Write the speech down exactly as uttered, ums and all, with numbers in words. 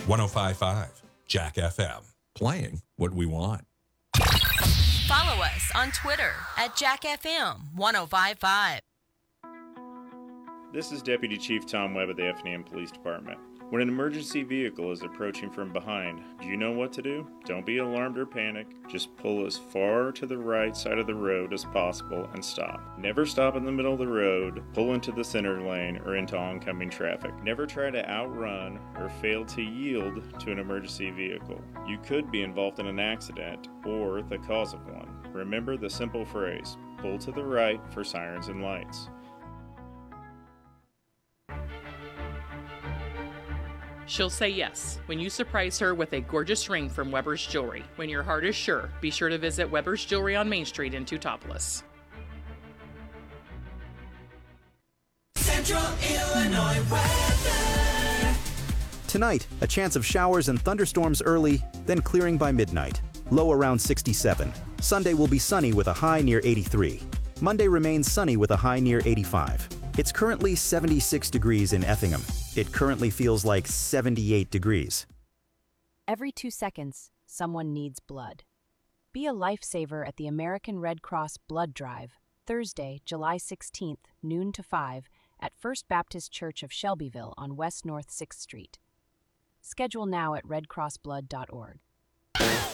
one oh five point five Jack F M. Playing what we want. Follow us on Twitter at Jack F M one oh five point five. This is Deputy Chief Tom Webb of the Effingham Police Department. When an emergency vehicle is approaching from behind, do you know what to do? Don't be alarmed or panic. Just pull as far to the right side of the road as possible and stop. Never stop in the middle of the road, pull into the center lane, or into oncoming traffic. Never try to outrun or fail to yield to an emergency vehicle. You could be involved in an accident or the cause of one. Remember the simple phrase, pull to the right for sirens and lights. She'll say yes when you surprise her with a gorgeous ring from Weber's Jewelry. When your heart is sure, be sure to visit Weber's Jewelry on Main Street in Teutopolis. Central Illinois weather. Tonight, a chance of showers and thunderstorms early, then clearing by midnight. Low around sixty-seven. Sunday will be sunny with a high near eighty-three. Monday remains sunny with a high near eighty-five. It's currently seventy-six degrees in Effingham. It currently feels like seventy-eight degrees. Every two seconds, someone needs blood. Be a lifesaver at the American Red Cross Blood Drive, Thursday, July sixteenth, noon to five, at First Baptist Church of Shelbyville on West North sixth Street. Schedule now at red cross blood dot org.